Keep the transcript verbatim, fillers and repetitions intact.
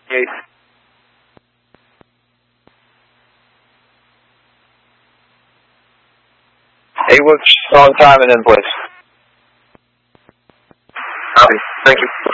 Yes. Eight works on time and in place. Copy. Thank you.